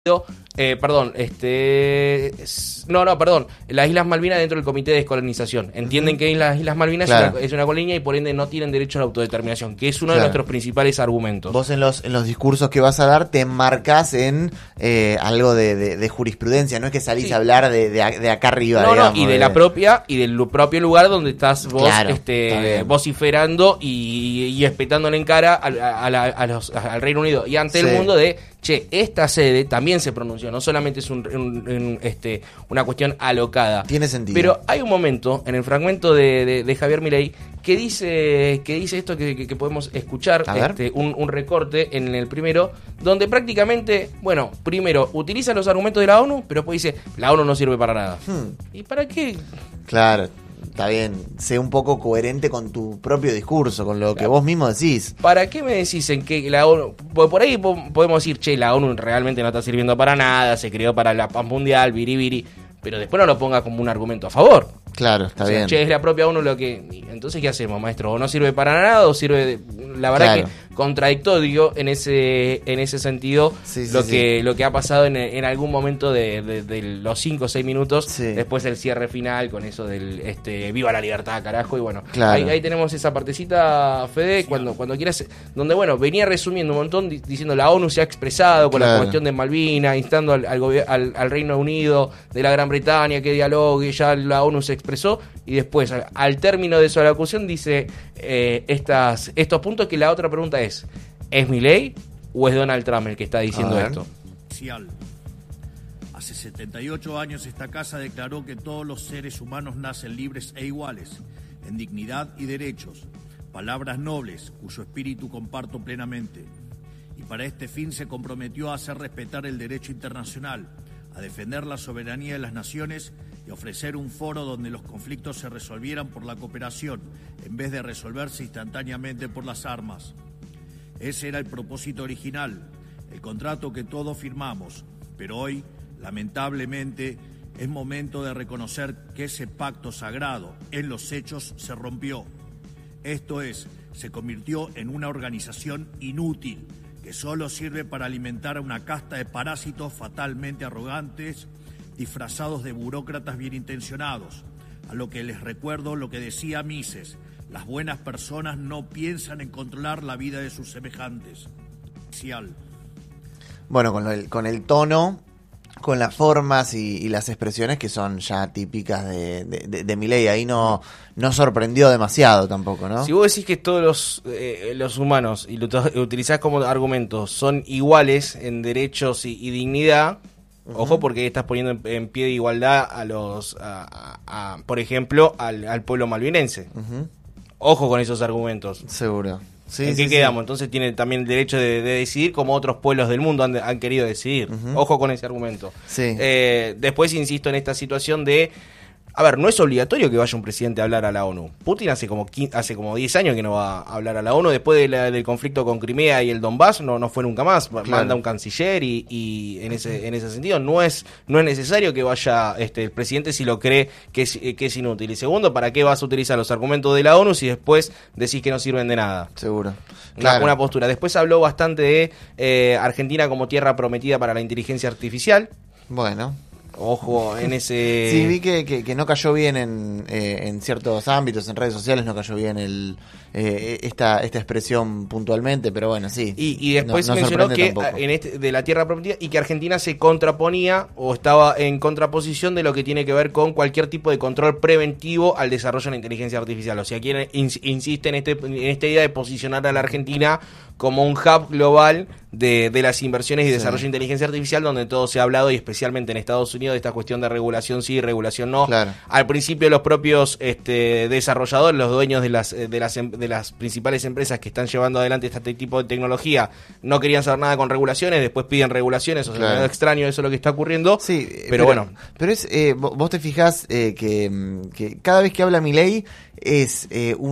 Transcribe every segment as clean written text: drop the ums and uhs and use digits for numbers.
Perdón, las Islas Malvinas dentro del Comité de Descolonización. Entienden que las Islas Malvinas es una colonia y por ende no tienen derecho a la autodeterminación, que es uno de nuestros principales argumentos. Vos en los discursos que vas a dar te enmarcás en algo de jurisprudencia, no es que salís a hablar de acá arriba. No, y de la propia y del propio lugar donde estás vos vociferando y espetándole en cara al Reino Unido y ante el mundo de esta sede también se pronunció, no solamente es una cuestión alocada. Tiene sentido. Pero hay un momento en el fragmento de Javier Milei que dice esto que podemos escuchar, un recorte en el primero, donde prácticamente, primero utiliza los argumentos de la ONU, pero después dice, la ONU no sirve para nada. ¿Y para qué? Claro. Está bien, sé un poco coherente con tu propio discurso, con lo que vos mismo decís. ¿Para qué me decís en que la ONU? Por ahí podemos decir, la ONU realmente no está sirviendo para nada, se creó para la paz mundial, biribiri, pero después no lo pongas como un argumento a favor. Claro, está bien. Es la propia ONU lo que... Entonces, ¿qué hacemos, maestro? ¿O no sirve para nada o sirve...? La verdad que contradictorio en ese sentido lo que ha pasado en algún momento de los 5 o 6 minutos después del cierre final con eso del viva la libertad, carajo, y ahí tenemos esa partecita, Fede, cuando quieras, donde venía resumiendo un montón diciendo la ONU se ha expresado con la cuestión de Malvinas, instando al Reino Unido de la Gran Bretaña que dialogue, ya la ONU se expresó y después al término de su alocución dice estos puntos, que la otra pregunta ¿es Milei o es Donald Trump el que está diciendo esto? Hace 78 años esta casa declaró que todos los seres humanos nacen libres e iguales, en dignidad y derechos, palabras nobles cuyo espíritu comparto plenamente. Y para este fin se comprometió a hacer respetar el derecho internacional, a defender la soberanía de las naciones y ofrecer un foro donde los conflictos se resolvieran por la cooperación en vez de resolverse instantáneamente por las armas. Ese era el propósito original, el contrato que todos firmamos, pero hoy, lamentablemente, es momento de reconocer que ese pacto sagrado en los hechos se rompió. Esto es, se convirtió en una organización inútil que solo sirve para alimentar a una casta de parásitos fatalmente arrogantes, disfrazados de burócratas bien intencionados. A lo que les recuerdo lo que decía Mises: las buenas personas no piensan en controlar la vida de sus semejantes. Bueno, con el tono, con las formas y las expresiones que son ya típicas de Milei, ahí no sorprendió demasiado tampoco, ¿no? Si vos decís que todos los humanos, y lo utilizás como argumentos, son iguales en derechos y dignidad, ojo, porque estás poniendo en pie de igualdad por ejemplo, al pueblo malvinense. Ojo con esos argumentos. Seguro. ¿En qué quedamos? Entonces tiene también el derecho de decidir como otros pueblos del mundo han querido decidir. Ojo con ese argumento. Después insisto en esta situación de... A ver, no es obligatorio que vaya un presidente a hablar a la ONU. Putin hace como 10 años que no va a hablar a la ONU. Después del conflicto con Crimea y el Donbass, no fue nunca más. Manda un canciller y en ese sentido no es necesario que vaya el presidente si lo cree que es inútil. Y segundo, ¿para qué vas a utilizar los argumentos de la ONU si después decís que no sirven de nada? Seguro. Una postura. Después habló bastante de Argentina como tierra prometida para la inteligencia artificial. Bueno... Ojo en ese... Sí, vi que no cayó bien en ciertos ámbitos, en redes sociales no cayó bien esta expresión puntualmente, pero bueno, sí. Y después mencionó que de la tierra prometida y que Argentina se contraponía o estaba en contraposición de lo que tiene que ver con cualquier tipo de control preventivo al desarrollo de la inteligencia artificial. O sea, quiere insiste en esta idea de posicionar a la Argentina como un hub global de las inversiones y desarrollo de inteligencia artificial, donde todo se ha hablado, y especialmente en Estados Unidos, de esta cuestión de regulación sí, regulación no. Al principio los propios desarrolladores, los dueños de las principales empresas que están llevando adelante este tipo de tecnología, no querían saber nada con regulaciones, después piden regulaciones, o sea, es extraño eso es lo que está ocurriendo. Sí, pero bueno. Pero vos te fijás que cada vez que habla Milei es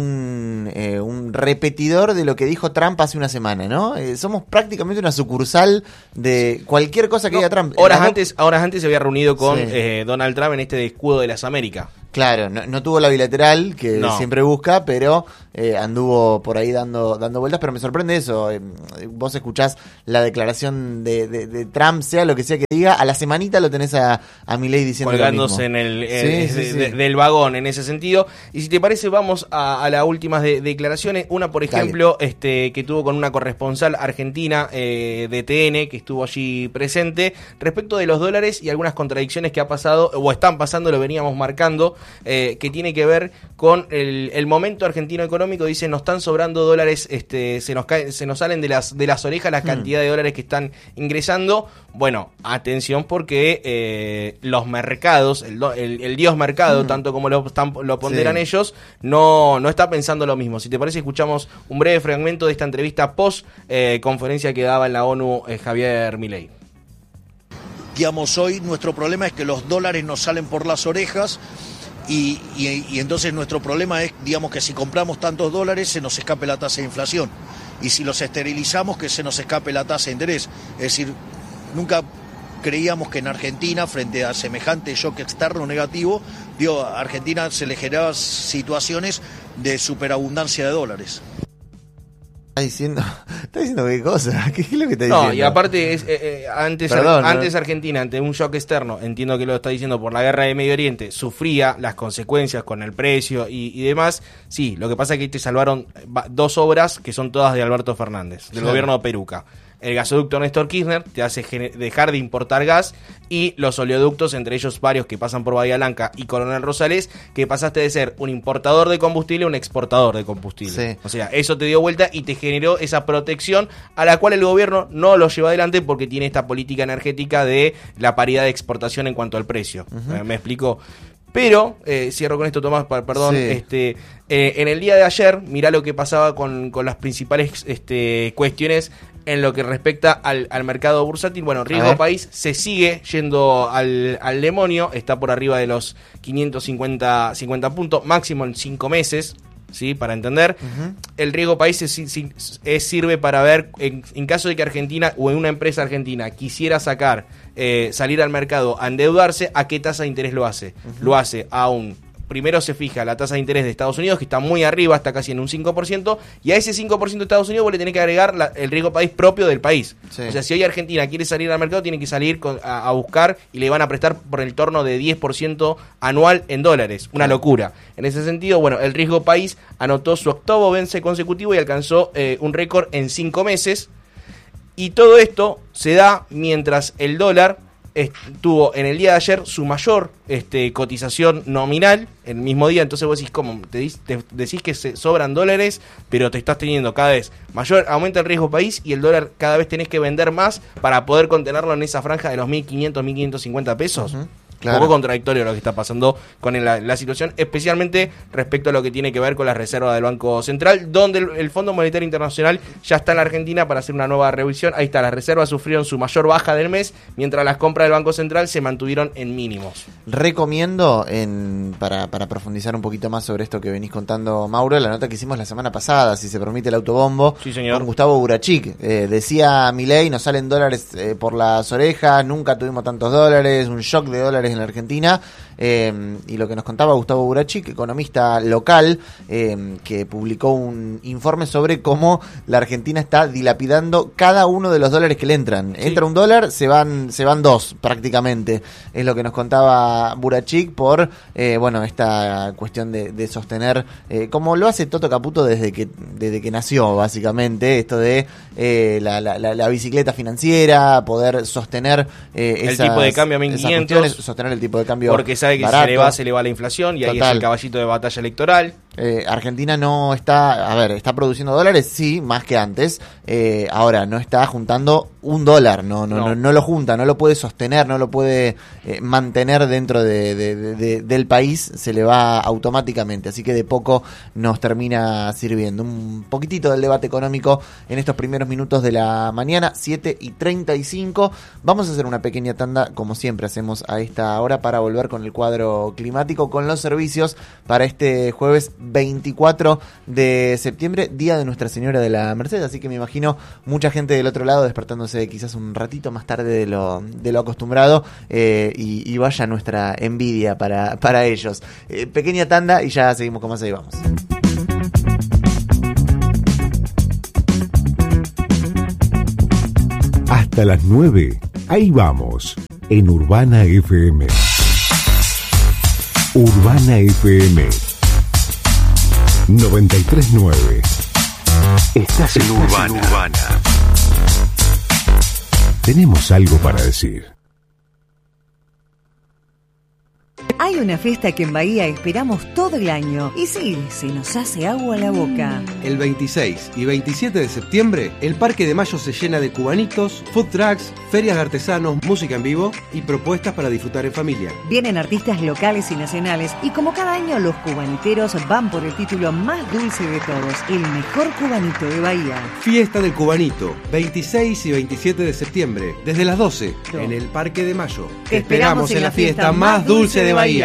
un repetidor de lo que dijo Trump hace una semana, ¿no? Somos prácticamente una sucursal de cualquier cosa que diga Trump. Horas antes se había reunido con Donald Trump en este escudo de las Américas. Claro, no tuvo la bilateral que siempre busca, pero anduvo por ahí dando vueltas, pero me sorprende eso. Vos escuchás la declaración de Trump, sea lo que sea que diga, a la semanita lo tenés a Milei diciendo colgándose lo mismo. Del vagón en ese sentido. Y si te parece, vamos a las últimas declaraciones. Una, por ejemplo, que tuvo con una corresponsal argentina de TN, que estuvo allí presente, respecto de los dólares y algunas contradicciones que ha pasado, o están pasando, lo veníamos marcando, que tiene que ver con el momento argentino económico. Dice, nos están sobrando dólares, se nos salen de las orejas la cantidad de dólares que están ingresando. Bueno, atención, porque los mercados, el dios mercado, tanto como lo ponderan ellos, no está pensando lo mismo. Si te parece, escuchamos un breve fragmento de esta entrevista post conferencia que daba en la ONU Javier Milei. Digamos, hoy nuestro problema es que los dólares nos salen por las orejas y entonces nuestro problema es, digamos, que si compramos tantos dólares se nos escape la tasa de inflación, y si los esterilizamos que se nos escape la tasa de interés. Es decir, nunca creíamos que en Argentina, frente a semejante shock externo negativo, a Argentina se le generaban situaciones de superabundancia de dólares. ¿Está diciendo qué cosa? ¿Qué es lo que está diciendo? No, y aparte, antes Argentina, ante un shock externo, entiendo que lo está diciendo por la guerra de Medio Oriente, sufría las consecuencias con el precio y demás. Sí, lo que pasa es que te salvaron dos obras que son todas de Alberto Fernández, del gobierno de Peruca. El gasoducto Néstor Kirchner te hace dejar de importar gas, y los oleoductos, entre ellos varios que pasan por Bahía Blanca y Coronel Rosales, que pasaste de ser un importador de combustible a un exportador de combustible. Sí. O sea, eso te dio vuelta y te generó esa protección a la cual el gobierno no lo lleva adelante porque tiene esta política energética de la paridad de exportación en cuanto al precio. ¿Me explico? Pero, cierro con esto, Tomás, perdón, en el día de ayer, mirá lo que pasaba con las principales cuestiones en lo que respecta al mercado bursátil. Bueno, Riesgo País se sigue yendo al demonio, está por arriba de los 550 puntos, máximo en 5 meses. ¿Sí? Para entender, el Riesgo País sirve para ver, en caso de que Argentina o una empresa argentina quisiera salir al mercado a endeudarse, ¿a qué tasa de interés lo hace? Lo hace a primero se fija la tasa de interés de Estados Unidos, que está muy arriba, está casi en un 5%, y a ese 5% de Estados Unidos vos le tenés que agregar el riesgo país propio del país. Sí. O sea, si hoy Argentina quiere salir al mercado, tiene que salir a buscar, y le van a prestar por el torno de 10% anual en dólares. Una locura. En ese sentido, bueno, el riesgo país anotó su 8º vence consecutivo y alcanzó un récord en 5 meses. Y todo esto se da mientras el dólar tuvo en el día de ayer su mayor cotización nominal en el mismo día. Entonces vos decís, ¿cómo? Decís que se sobran dólares, pero te estás teniendo cada vez mayor, aumenta el riesgo país, y el dólar cada vez tenés que vender más para poder contenerlo en esa franja de los 1.500, 1.550 pesos. Claro. Un poco contradictorio lo que está pasando con la situación, especialmente respecto a lo que tiene que ver con las reservas del Banco Central, donde el Fondo Monetario Internacional ya está en la Argentina para hacer una nueva revisión. Ahí está, las reservas sufrieron su mayor baja del mes, mientras las compras del Banco Central se mantuvieron en mínimos. Recomiendo, para profundizar un poquito más sobre esto que venís contando, Mauro, la nota que hicimos la semana pasada, si se permite el autobombo, sí, señor, con Gustavo Burachik. Decía Milei, nos salen dólares por las orejas, nunca tuvimos tantos dólares, un shock de dólares en la Argentina, y lo que nos contaba Gustavo Burachik, economista local, que publicó un informe sobre cómo la Argentina está dilapidando cada uno de los dólares que le entran. Sí. Entra un dólar, se van dos prácticamente, es lo que nos contaba Burachik por esta cuestión de sostener, como lo hace Toto Caputo desde que nació, básicamente, esto de la bicicleta financiera, poder sostener el tipo de cambio a 1.500, sostener el tipo de cambio porque sabe que barato, se le va la inflación, y ahí es el caballito de batalla electoral. Argentina no está produciendo dólares, sí, más que antes. Ahora no está juntando un dólar, no lo junta, no lo puede sostener, no lo puede mantener dentro del país, se le va automáticamente, así que de poco nos termina sirviendo. Un poquitito del debate económico en estos primeros minutos de la mañana, 7:35. Vamos a hacer una pequeña tanda, como siempre hacemos a esta hora, para volver con el cuadro climático, con los servicios para este jueves 24 de septiembre, día de Nuestra Señora de la Merced, así que me imagino mucha gente del otro lado despertándose quizás un ratito más tarde de lo acostumbrado, y vaya nuestra envidia para ellos. Pequeña tanda y ya seguimos con más. Ahí vamos. hasta las 9. Ahí vamos, en Urbana FM. Urbana FM 93.9. Estás en Urbana. Tenemos algo para decir. Hay una fiesta que en Bahía esperamos todo el año y sí, se nos hace agua a la boca. El 26 y 27 de septiembre, el Parque de Mayo se llena de cubanitos, food trucks, ferias de artesanos, música en vivo y propuestas para disfrutar en familia. Vienen artistas locales y nacionales y como cada año los cubaniteros van por el título más dulce de todos, el mejor cubanito de Bahía. Fiesta del Cubanito, 26 y 27 de septiembre, desde las 12, en el Parque de Mayo. Te esperamos en la fiesta más dulce de Bahía.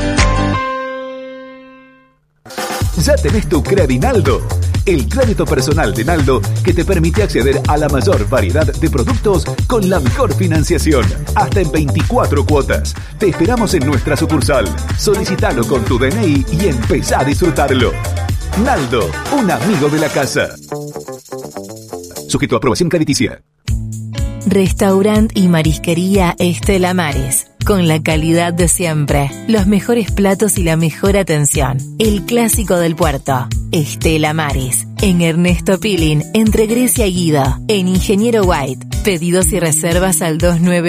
Ya tenés tu Credinaldo, el crédito personal de Naldo que te permite acceder a la mayor variedad de productos con la mejor financiación, hasta en 24 cuotas. Te esperamos en nuestra sucursal. Solicitalo con tu DNI y empezá a disfrutarlo. Naldo, un amigo de la casa. Sujeto a aprobación crediticia. Restaurant y marisquería Estela Maris. Con la calidad de siempre, los mejores platos y la mejor atención. El clásico del puerto. Estela Maris. En Ernesto Pilín, entre Grecia y Guido. En Ingeniero White. Pedidos y reservas al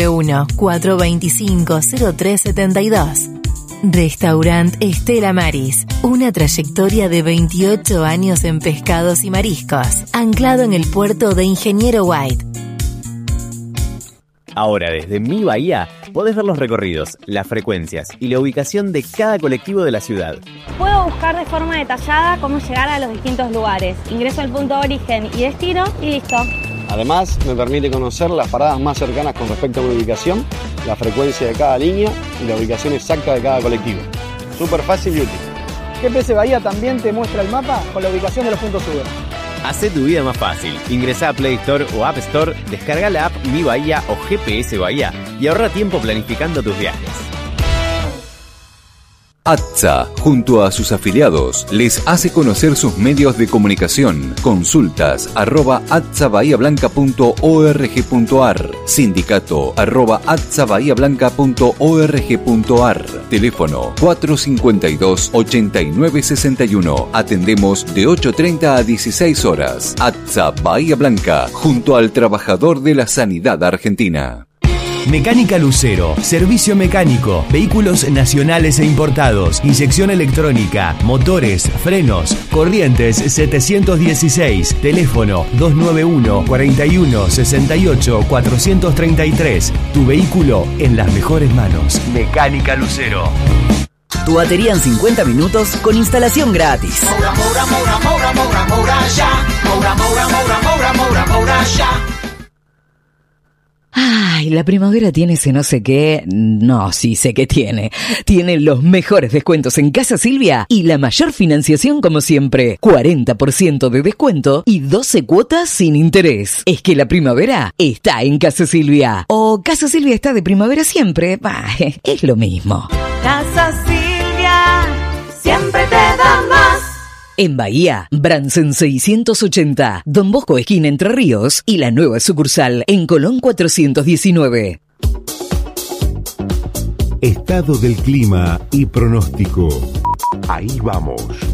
291-425-0372. Restaurant Estela Maris. Una trayectoria de 28 años en pescados y mariscos. Anclado en el puerto de Ingeniero White. Ahora, desde Mi Bahía, podés ver los recorridos, las frecuencias y la ubicación de cada colectivo de la ciudad. Puedo buscar de forma detallada cómo llegar a los distintos lugares. Ingreso al punto de origen y destino y listo. Además, me permite conocer las paradas más cercanas con respecto a mi ubicación, la frecuencia de cada línea y la ubicación exacta de cada colectivo. Súper fácil y útil. GPS Bahía también te muestra el mapa con la ubicación de los puntos Uber. Hacé tu vida más fácil. Ingresá a Play Store o App Store, descarga la app Mi Bahía o GPS Bahía y ahorra tiempo planificando tus viajes. ATSA, junto a sus afiliados, les hace conocer sus medios de comunicación. Consultas @atsabahiablanca.org.ar, sindicato @atsabahiablanca.org.ar, teléfono 452-8961. Atendemos de 8:30 a 16 horas. ATSA Bahía Blanca, junto al trabajador de la sanidad argentina. Mecánica Lucero, servicio mecánico, vehículos nacionales e importados, inyección electrónica, motores, frenos, corrientes 716, teléfono 291 41 68 433. Tu vehículo en las mejores manos. Mecánica Lucero. Tu batería en 50 minutos con instalación gratis. Moura, moura, moura, moura, moura, moura, ya. Moura, moura, moura, moura, moura, moura, ya. Ay, la primavera tiene ese no sé qué. No, sí sé que tiene. Tiene los mejores descuentos en Casa Silvia y la mayor financiación como siempre. 40% de descuento y 12 cuotas sin interés. Es que la primavera está en Casa Silvia. O Casa Silvia está de primavera siempre. Bah, es lo mismo. Casa Silvia, siempre te da más. En Bahía, Bransen 680, Don Bosco esquina Entre Ríos y la nueva sucursal en Colón 419. Estado del clima y pronóstico. Ahí vamos.